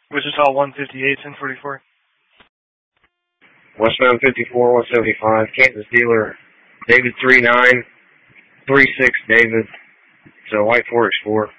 Wichita 158, 1044. Westbound 54, 175, Kansas dealer, David 3936, David. It's a white Ford Explorer.